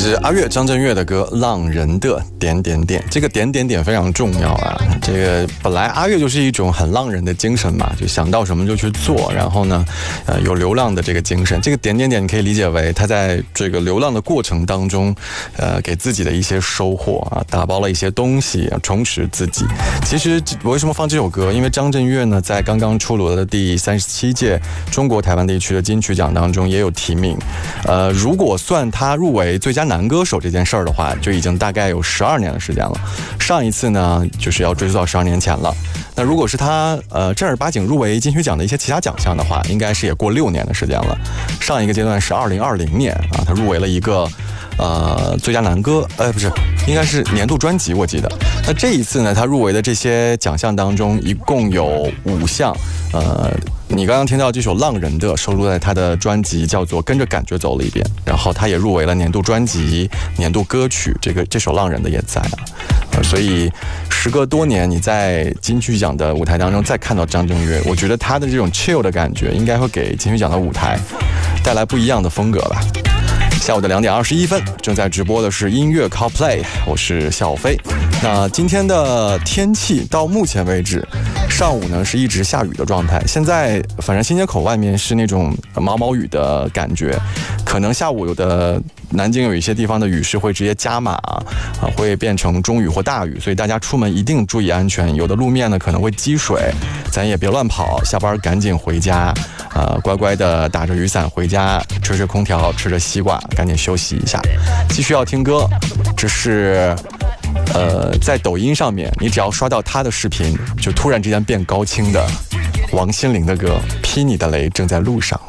是阿岳张震岳的歌《浪人的点点点》，这个点点点非常重要啊。这个本来阿岳就是一种很浪人的精神嘛，就想到什么就去做，然后呢，有流浪的这个精神。这个点点点你可以理解为他在这个流浪的过程当中，给自己的一些收获啊，打包了一些东西，充实自己。其实我为什么放这首歌？因为张震岳呢，在刚刚出炉的第37届中国台湾地区的金曲奖当中也有提名。如果算他入围最佳男歌手这件事儿的话，就已经大概有12年的时间了。上一次呢，就是要追溯到12年前了。那如果是他正儿八经入围金曲奖的一些其他奖项的话，应该是也过6年的时间了。上一个阶段是2020年啊，他入围了一个最佳男歌，不是，应该是年度专辑，我记得。那这一次呢，他入围的这些奖项当中，一共有5项。你刚刚听到这首《浪人的》收录在他的专辑叫做《跟着感觉走》里边，然后他也入围了年度专辑、年度歌曲，这首《浪人的》也在啊。所以时隔多年，你在金曲奖的舞台当中再看到张震岳，我觉得他的这种 chill 的感觉，应该会给金曲奖的舞台带来不一样的风格吧。下午的2点21分，正在直播的是音乐 Call Play， 我是小飞。那今天的天气到目前为止，上午呢是一直下雨的状态，现在反正新街口外面是那种毛毛雨的感觉，可能下午有的南京有一些地方的雨势会直接加码会变成中雨或大雨，所以大家出门一定注意安全。有的路面呢可能会积水，咱也别乱跑，下班赶紧回家，乖乖的打着雨伞回家，吹吹空调，吃着西瓜，赶紧休息一下。继续要听歌，这是在抖音上面，你只要刷到他的视频，就突然之间变高清的王心凌的歌《劈你的雷正在路上》。